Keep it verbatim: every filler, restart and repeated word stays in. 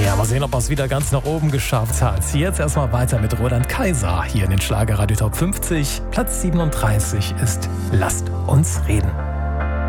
Ja, mal sehen, ob er es wieder ganz nach oben geschafft hat. Jetzt erstmal weiter mit Roland Kaiser hier in den Schlagerradio Top fünfzig. Platz siebenunddreißig ist Lasst uns reden.